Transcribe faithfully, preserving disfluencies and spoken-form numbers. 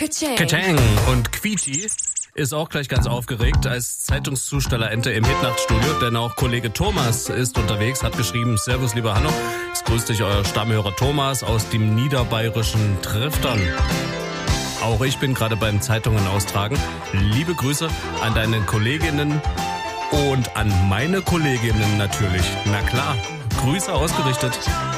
Ka-ching. Ka-ching. Und Quietschi ist auch gleich ganz aufgeregt als Zeitungszustellerente im Hitnachtstudio, denn auch Kollege Thomas ist unterwegs, hat geschrieben: Servus, lieber Hanno, es grüßt dich euer Stammhörer Thomas aus dem niederbayerischen Triftern. Auch ich bin gerade beim Zeitungen austragen. Liebe Grüße an deine Kolleginnen und an meine Kolleginnen natürlich. Na klar, Grüße ausgerichtet.